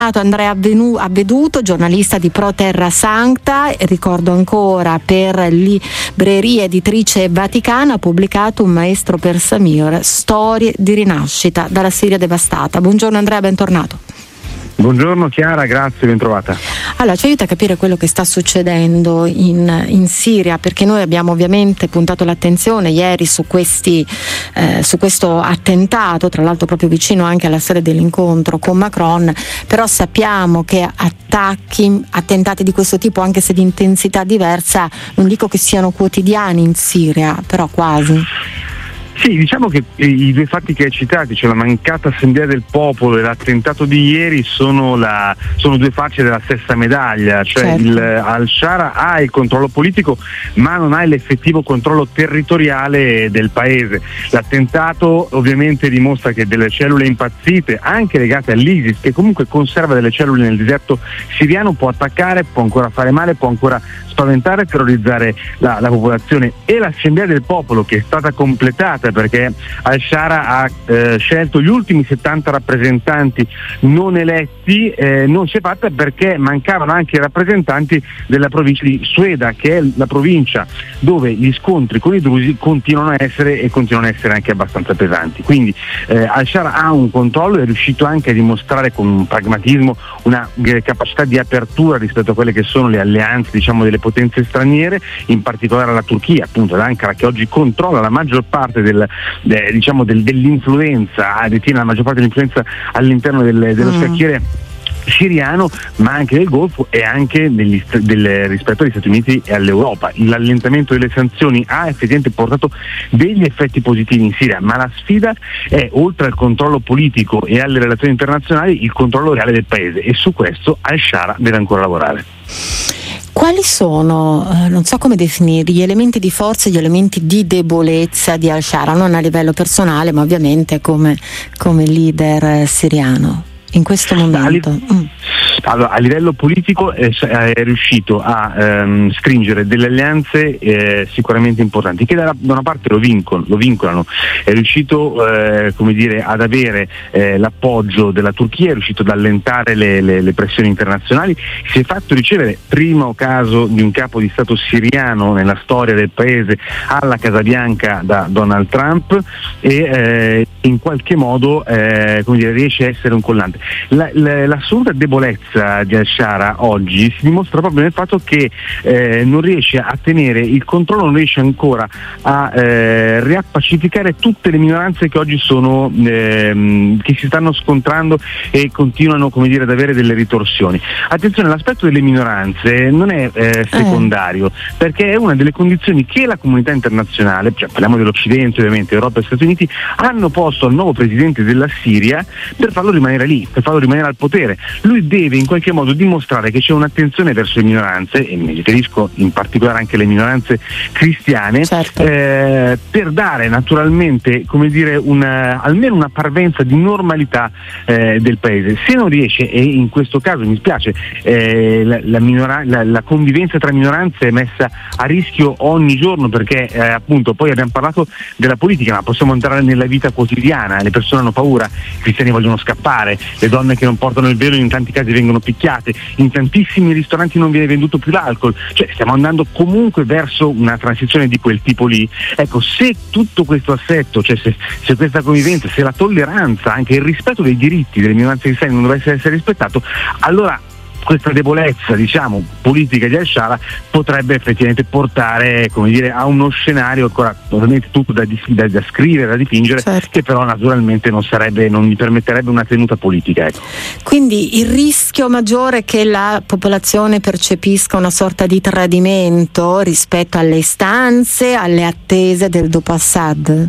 Andrea Avveduto, giornalista di Pro Terra Sancta, ricordo ancora per Libreria Editrice Vaticana, ha pubblicato Un maestro per Samir, storie di rinascita dalla Siria devastata. Buongiorno Andrea, bentornato. Buongiorno Chiara, grazie, ben trovata. Allora, ci aiuta a capire quello che sta succedendo in Siria, perché noi abbiamo ovviamente puntato l'attenzione ieri su questo attentato, tra l'altro proprio vicino anche alla sede dell'incontro con Macron, però sappiamo che attentati di questo tipo, anche se di intensità diversa, non dico che siano quotidiani in Siria, però quasi. Sì, diciamo che i due fatti che hai citati, cioè la mancata assemblea del popolo e l'attentato di ieri, sono due facce della stessa medaglia, cioè certo. Al-Shara ha il controllo politico ma non ha l'effettivo controllo territoriale del paese. L'attentato ovviamente dimostra che delle cellule impazzite, anche legate all'ISIS, che comunque conserva delle cellule nel deserto siriano, può attaccare, può ancora fare male, può ancora spaventare e terrorizzare la popolazione. E l'assemblea del popolo, che è stata completata perché Al-Shara ha scelto gli ultimi 70 rappresentanti non eletti, non si è fatta perché mancavano anche i rappresentanti della provincia di Sueda, che è la provincia dove gli scontri con i drusi continuano a essere anche abbastanza pesanti. Quindi Al-Shara ha un controllo, è riuscito anche a dimostrare con un pragmatismo una capacità di apertura rispetto a quelle che sono le alleanze, diciamo, delle potenze straniere, in particolare la Turchia, appunto l'Ankara, che oggi controlla la maggior parte dell'influenza, detiene la maggior parte dell'influenza all'interno dello scacchiere siriano, ma anche del Golfo e anche rispetto agli Stati Uniti e all'Europa. L'allentamento delle sanzioni ha effettivamente portato degli effetti positivi in Siria, ma la sfida è, oltre al controllo politico e alle relazioni internazionali, il controllo reale del paese, e su questo Al-Shara deve ancora lavorare. Quali sono, non so come definire, gli elementi di forza e gli elementi di debolezza di Al-Shara, non a livello personale ma ovviamente come leader siriano in questo momento? Allora, a livello politico è riuscito a stringere delle alleanze sicuramente importanti, che da una parte lo vincolano. È riuscito ad avere l'appoggio della Turchia, è riuscito ad allentare le pressioni internazionali, si è fatto ricevere, primo caso di un capo di Stato siriano nella storia del paese, alla Casa Bianca da Donald Trump, e in qualche modo riesce a essere un collante. L'assoluta debolezza di Al-Shara oggi si dimostra proprio nel fatto che non riesce a tenere il controllo, non riesce ancora a riappacificare tutte le minoranze che oggi sono che si stanno scontrando e continuano ad avere delle ritorsioni. Attenzione, l'aspetto delle minoranze non è secondario, perché è una delle condizioni che la comunità internazionale, cioè parliamo dell'Occidente ovviamente, Europa e Stati Uniti, hanno posto al nuovo presidente della Siria per farlo rimanere lì, per farlo rimanere al potere. Lui deve in qualche modo dimostrare che c'è un'attenzione verso le minoranze, e mi riferisco in particolare anche alle minoranze cristiane, certo. Per dare naturalmente almeno una parvenza di normalità del paese. Se non riesce, e in questo caso mi spiace, la convivenza tra minoranze è messa a rischio ogni giorno, perché appunto poi abbiamo parlato della politica, ma possiamo entrare nella vita quotidiana. Le persone hanno paura, i cristiani vogliono scappare, le donne che non portano il velo in tanti casi vengono picchiate, in tantissimi ristoranti non viene venduto più l'alcol, cioè stiamo andando comunque verso una transizione di quel tipo lì. Ecco, se tutto questo assetto, cioè se questa convivenza, se la tolleranza, anche il rispetto dei diritti delle minoranze cristiane non dovesse essere rispettato, allora questa debolezza, politica di Al-Shara potrebbe effettivamente portare, a uno scenario ancora ovviamente tutto da scrivere, da dipingere, certo, che però naturalmente non gli permetterebbe una tenuta politica. Ecco. Quindi il rischio maggiore è che la popolazione percepisca una sorta di tradimento rispetto alle istanze, alle attese del dopo Assad?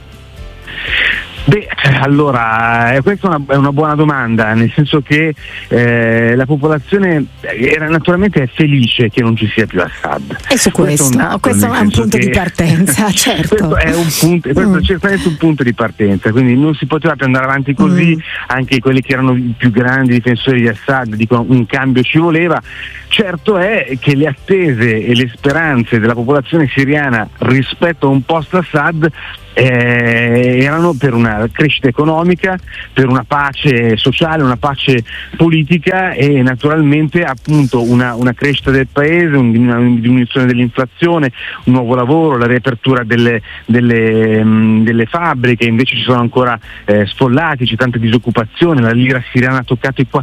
Allora, questa è una buona domanda, nel senso che la popolazione era naturalmente felice che non ci sia più Assad. E su questo è un punto di partenza, certo. Questo è certamente un punto di partenza, quindi non si poteva più andare avanti così. Anche quelli che erano i più grandi difensori di Assad dicono un cambio ci voleva. Certo è che le attese e le speranze della popolazione siriana rispetto a un post Assad erano per una crescita economica, per una pace sociale, una pace politica e naturalmente appunto una crescita del paese, una diminuzione dell'inflazione, un nuovo lavoro, la riapertura delle fabbriche. Invece ci sono ancora sfollati, c'è tanta disoccupazione, la lira siriana ha toccato i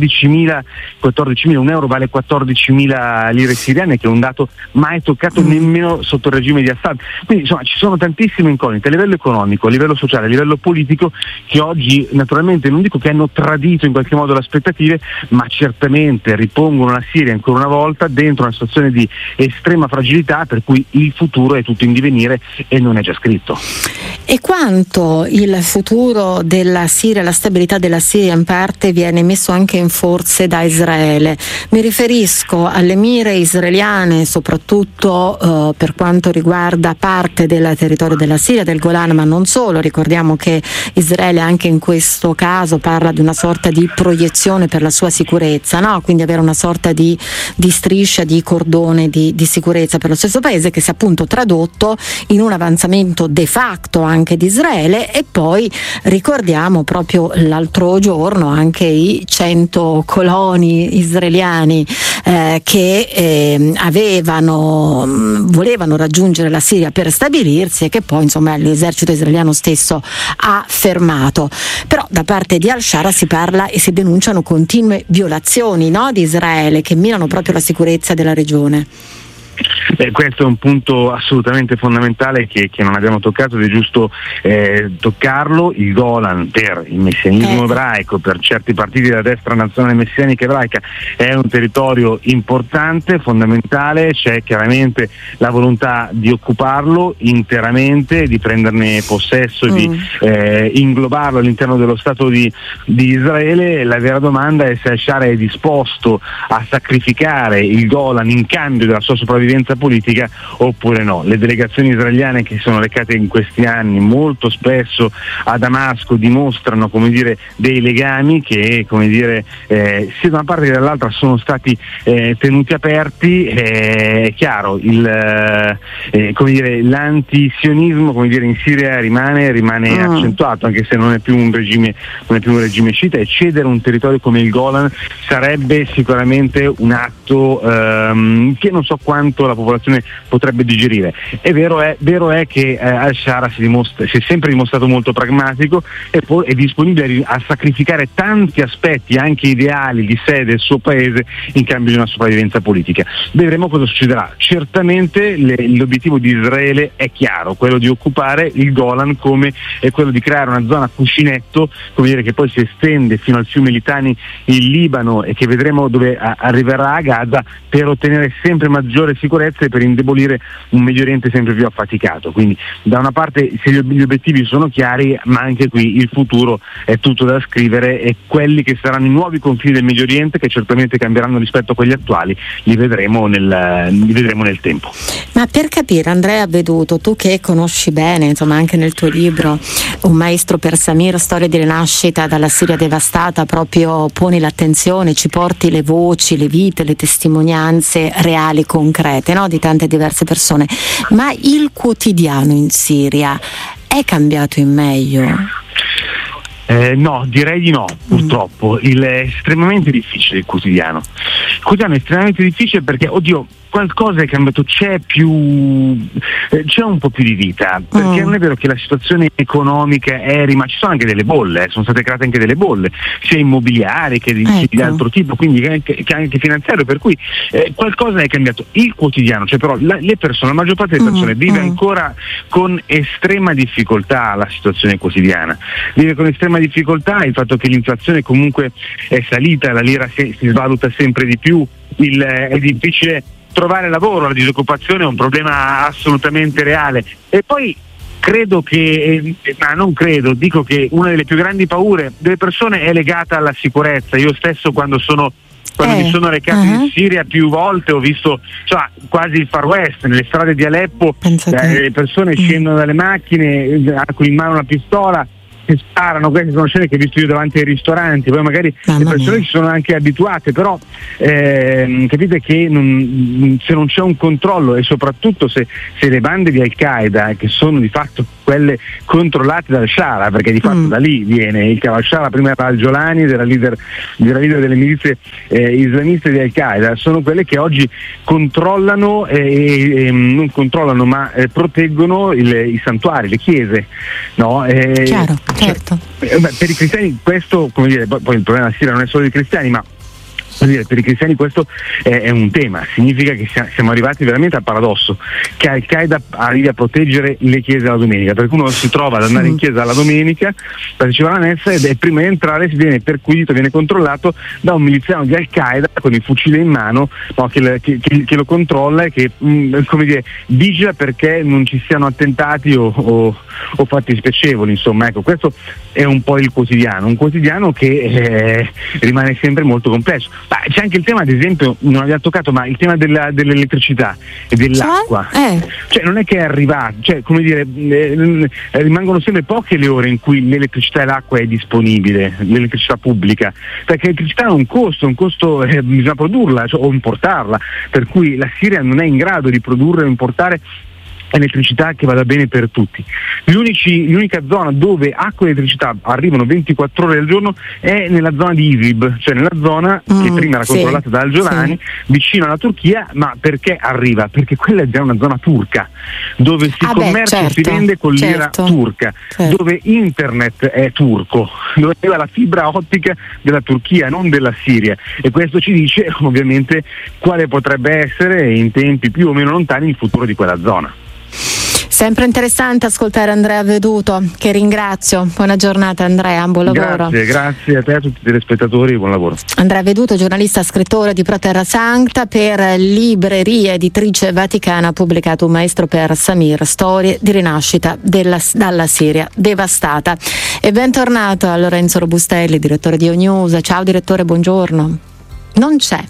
14.000, un euro vale 14.000 lire siriane, che è un dato mai toccato nemmeno sotto il regime di Assad. Quindi insomma ci sono tantissime incognite a livello economico, a livello sociale, a livello politico, che oggi naturalmente non dico che hanno tradito in qualche modo le aspettative, ma certamente ripongono la Siria ancora una volta dentro una situazione di estrema fragilità, per cui il futuro è tutto in divenire e non è già scritto. E quanto il futuro della Siria, la stabilità della Siria in parte viene messo anche in forze da Israele? Mi riferisco alle mire israeliane, soprattutto per quanto riguarda parte del territorio della Siria, del Golan, ma non solo. Ricordiamo che Israele anche in questo caso parla di una sorta di proiezione per la sua sicurezza, no? Quindi avere una sorta di striscia, di cordone di sicurezza per lo stesso paese, che si è appunto tradotto in un avanzamento de facto anche di Israele. E poi ricordiamo proprio l'altro giorno anche i 100 coloni israeliani che volevano raggiungere la Siria per stabilirsi, e che poi insomma l'esercito israeliano stesso ha fermato. Però da parte di Al-Shara si parla e si denunciano continue violazioni, no, di Israele, che minano proprio la sicurezza della regione. Questo è un punto assolutamente fondamentale che non abbiamo toccato ed è giusto toccarlo. Il Golan per il messianismo ebraico, per certi partiti della destra nazionale messianica ebraica, è un territorio importante, fondamentale. C'è chiaramente la volontà di occuparlo interamente, di prenderne possesso, di inglobarlo all'interno dello Stato di Israele. La vera domanda è se Al-Shara è disposto a sacrificare il Golan in cambio della sua sopravvivenza politica oppure no. Le delegazioni israeliane che sono recate in questi anni molto spesso a Damasco dimostrano, come dire, dei legami che, come dire, sia da una parte che dall'altra sono stati tenuti aperti. È chiaro, come dire, l'antisionismo, come dire, in Siria rimane accentuato, anche se non è più un regime sciita, e cedere un territorio come il Golan sarebbe sicuramente un atto che non so quanto la popolazione potrebbe digerire. Vero è che Al-Shara si è sempre dimostrato molto pragmatico e poi è disponibile a sacrificare tanti aspetti anche ideali di sé e del suo paese in cambio di una sopravvivenza politica. Vedremo cosa succederà. Certamente l'obiettivo di Israele è chiaro, quello di occupare il Golan, come è quello di creare una zona cuscinetto, come dire, che poi si estende fino al fiume Litani in Libano e che vedremo dove arriverà a Gaza, per ottenere sempre maggiore sicurezza e per indebolire un Medio Oriente sempre più affaticato. Quindi da una parte se gli obiettivi sono chiari, ma anche qui il futuro è tutto da scrivere, e quelli che saranno i nuovi confini del Medio Oriente, che certamente cambieranno rispetto a quelli attuali, li vedremo nel tempo. Ma per capire, Andrea Veduto, tu che conosci bene, insomma anche nel tuo libro Un maestro per Samir, storia di rinascita dalla Siria devastata, proprio poni l'attenzione, ci porti le voci, le vite, le testimonianze reali, concrete, no? Di tante diverse persone. Ma il quotidiano in Siria è cambiato in meglio? No, direi di no, purtroppo. È estremamente difficile il quotidiano. Il quotidiano è estremamente difficile perché, qualcosa è cambiato, c'è un po' più di vita, perché non è vero che la situazione economica ma ci sono anche delle bolle, sono state create anche delle bolle, sia immobiliari che di altro tipo, quindi anche finanziario, per cui qualcosa è cambiato. Il quotidiano, cioè però la maggior parte delle persone vive ancora con estrema difficoltà la situazione quotidiana, vive con estrema difficoltà il fatto che l'inflazione comunque è salita, la lira si svaluta sempre di più, è difficile trovare lavoro, la disoccupazione è un problema assolutamente reale. E poi dico che una delle più grandi paure delle persone è legata alla sicurezza. Io stesso quando mi sono recato in Siria più volte ho visto quasi il Far West, nelle strade di Aleppo, le persone scendono dalle macchine con in mano una pistola, sparano. Queste sono scene che ho visto io davanti ai ristoranti. Poi magari le persone ci sono anche abituate, però capite che se non c'è un controllo, e soprattutto se le bande di Al-Qaeda, che sono di fatto quelle controllate dal Shara, perché di fatto da lì viene il Shara, prima era Al-Jolani, era leader delle milizie islamiste di Al-Qaeda, sono quelle che oggi controllano non controllano ma proteggono i santuari, le chiese, no? Chiaro, certo. Per i cristiani questo, come dire, poi il problema della Siria non è solo dei cristiani, ma per i cristiani questo è un tema, significa che siamo arrivati veramente al paradosso che Al-Qaeda arrivi a proteggere le chiese la domenica, perché uno si trova ad andare in chiesa la domenica, partecipare alla messa ed prima di entrare si viene perquisito, viene controllato da un miliziano di Al-Qaeda con il fucile in mano, no, che lo controlla e che come dire, vigila perché non ci siano attentati o fatti spiacevoli, insomma, ecco, questo è un po' il quotidiano, un quotidiano che rimane sempre molto complesso. Ma c'è anche il tema, ad esempio, non abbiamo toccato, ma il tema dell'elettricità e dell'acqua. Cioè non è che è arrivato, cioè come dire, rimangono sempre poche le ore in cui l'elettricità e l'acqua è disponibile, l'elettricità pubblica, perché l'elettricità ha un costo, bisogna produrla, cioè, o importarla, per cui la Siria non è in grado di produrre o importare elettricità che vada bene per tutti. L'unica zona dove acqua e elettricità arrivano 24 ore al giorno è nella zona di Idlib, cioè nella zona che prima era controllata da Al-Jolani, vicino alla Turchia. Ma perché arriva? Perché quella è già una zona turca, dove si commercia e si vende con l'ira turca, dove internet è turco, dove arriva la fibra ottica della Turchia, non della Siria, e questo ci dice ovviamente quale potrebbe essere in tempi più o meno lontani il futuro di quella zona. Sempre interessante ascoltare Andrea Veduto, che ringrazio. Buona giornata Andrea, buon lavoro. Grazie a te e a tutti i telespettatori, buon lavoro. Andrea Veduto, giornalista, scrittore di Pro Terra Sancta. Per Libreria Editrice Vaticana ha pubblicato Un maestro per Samir, storie di rinascita dalla Siria devastata. E bentornato a Lorenzo Robustelli, direttore di ONews. Ciao direttore, buongiorno. Non c'è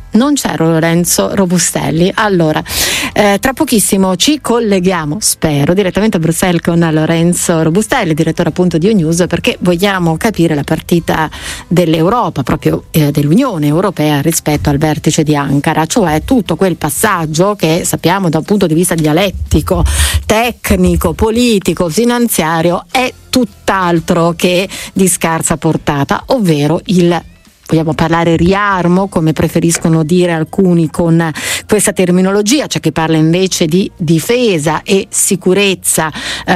Lorenzo Robustelli. Allora, tra pochissimo ci colleghiamo, spero, direttamente a Bruxelles con Lorenzo Robustelli, direttore appunto di ONews, perché vogliamo capire la partita dell'Europa, proprio dell'Unione Europea rispetto al vertice di Ankara, cioè tutto quel passaggio che sappiamo da un punto di vista dialettico, tecnico, politico, finanziario è tutt'altro che di scarsa portata, ovvero vogliamo parlare riarmo, come preferiscono dire alcuni con questa terminologia, cioè che parla invece di difesa e sicurezza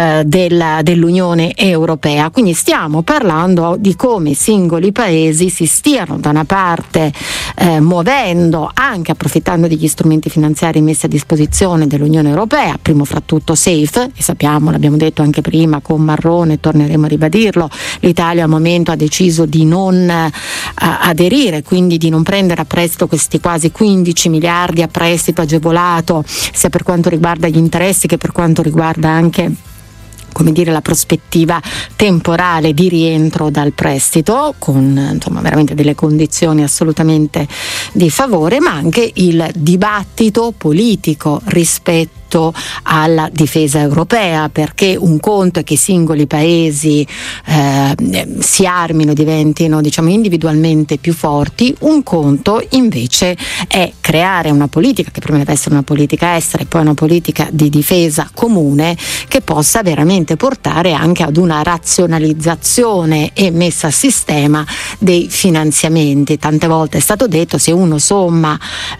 dell'Unione Europea. Quindi stiamo parlando di come i singoli paesi si stiano da una parte muovendo, anche approfittando degli strumenti finanziari messi a disposizione dell'Unione Europea, primo fra tutto SAFE, e sappiamo, l'abbiamo detto anche prima con Marrone, torneremo a ribadirlo, l'Italia al momento ha deciso di non aderire, quindi di non prendere a prestito questi quasi 15 miliardi a prestito agevolato, sia per quanto riguarda gli interessi che per quanto riguarda anche, come dire, la prospettiva temporale di rientro dal prestito, con insomma veramente delle condizioni assolutamente di favore, ma anche il dibattito politico rispetto alla difesa europea, perché un conto è che i singoli paesi si armino, diventino diciamo individualmente più forti, un conto invece è creare una politica che prima deve essere una politica estera e poi una politica di difesa comune che possa veramente portare anche ad una razionalizzazione e messa a sistema dei finanziamenti. Tante volte è stato detto, se uno somma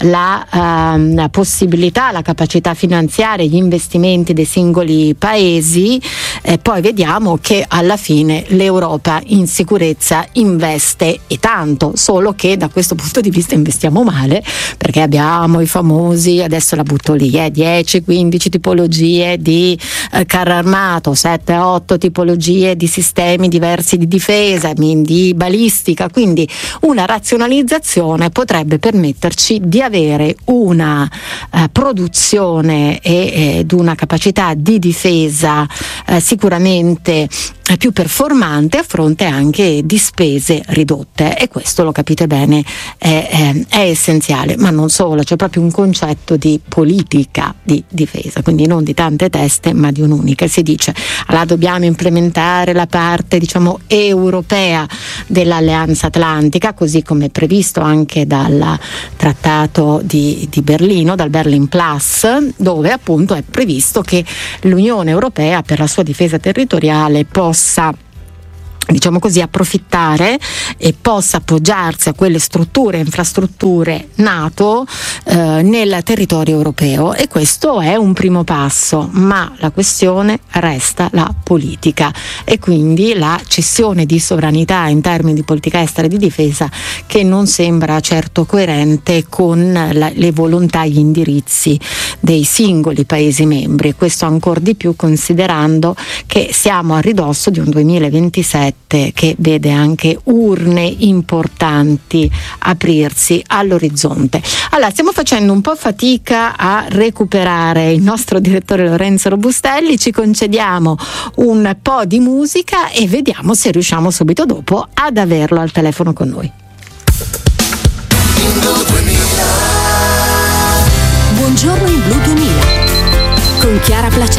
la possibilità, la capacità finanziaria, gli investimenti dei singoli paesi, poi vediamo che alla fine l'Europa in sicurezza investe e tanto, solo che da questo punto di vista investiamo male, perché abbiamo i famosi, adesso la butto lì, 10-15 tipologie di carro armato, 7-8 tipologie di sistemi diversi di difesa, di balistica, quindi una razionalizzazione potrebbe permetterci di avere una produzione ed una capacità di difesa sicuramente più performante a fronte anche di spese ridotte, e questo, lo capite bene, è essenziale. Ma non solo, c'è proprio un concetto di politica di difesa, quindi non di tante teste ma di un'unica, si dice allora dobbiamo implementare la parte diciamo europea dell'Alleanza Atlantica, così come previsto anche dal Trattato di Berlino, dal Berlin Plus, dove appunto è previsto che l'Unione Europea per la sua difesa territoriale possa, diciamo così, approfittare e possa appoggiarsi a quelle strutture, infrastrutture NATO nel territorio europeo, e questo è un primo passo, ma la questione resta la politica e quindi la cessione di sovranità in termini di politica estera e di difesa, che non sembra certo coerente con le volontà e gli indirizzi dei singoli Paesi membri, e questo ancor di più considerando che siamo a ridosso di un 2027 che vede anche urne importanti aprirsi all'orizzonte. Allora, stiamo facendo un po' fatica a recuperare il nostro direttore Lorenzo Robustelli, ci concediamo un po' di musica e vediamo se riusciamo subito dopo ad averlo al telefono con noi. Buongiorno in Blu 2000 con Chiara Placenti.